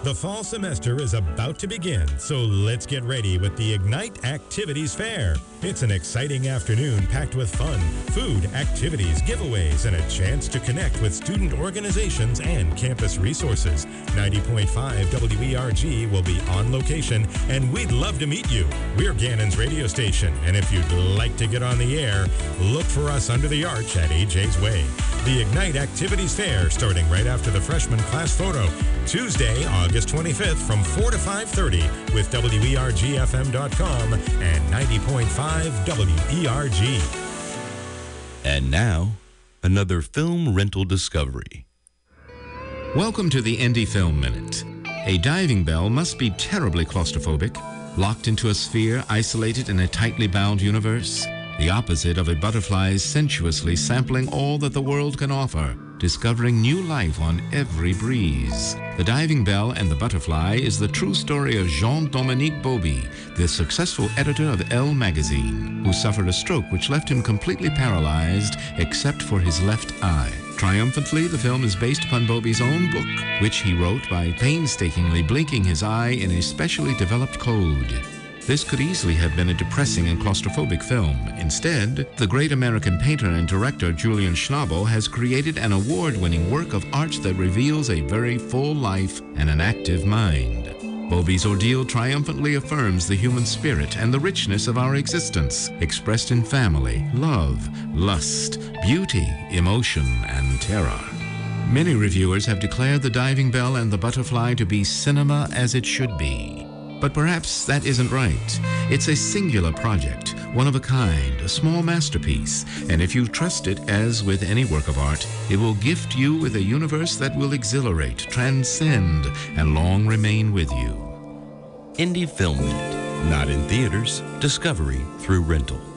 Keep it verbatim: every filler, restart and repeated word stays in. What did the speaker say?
The fall semester is about to begin, so let's get ready with the Ignite Activities Fair. It's an exciting afternoon packed with fun, food, activities, giveaways, and a chance to connect with student organizations and campus resources. ninety point five W E R G will be on location, and we'd love to meet you. We're Gannon's radio station, and if you'd like to get on the air, look for us under the arch at A J's Way. The Ignite Activities Fair starting right after the freshman class photo, Tuesday, August twenty-fifth from four to five thirty with W E R G F M dot com and ninety point five W E R G. And now, another film rental discovery. Welcome to the Indie Film Minute. A diving bell must be terribly claustrophobic, locked into a sphere, isolated in a tightly bound universe. The opposite of a butterfly sensuously sampling all that the world can offer, discovering new life on every breeze. The Diving Bell and the Butterfly is the true story of Jean-Dominique Bauby, the successful editor of Elle magazine, who suffered a stroke which left him completely paralyzed except for his left eye. Triumphantly, the film is based upon Bauby's own book, which he wrote by painstakingly blinking his eye in a specially developed code. This could easily have been a depressing and claustrophobic film. Instead, the great American painter and director Julian Schnabel has created an award-winning work of art that reveals a very full life and an active mind. Bauby's ordeal triumphantly affirms the human spirit and the richness of our existence, expressed in family, love, lust, beauty, emotion, and terror. Many reviewers have declared The Diving Bell and the Butterfly to be cinema as it should be. But perhaps that isn't right. It's a singular project, one of a kind, a small masterpiece, and if you trust it, as with any work of art, it will gift you with a universe that will exhilarate, transcend, and long remain with you. Indie Film Minute. Not in theaters, discovery through rental.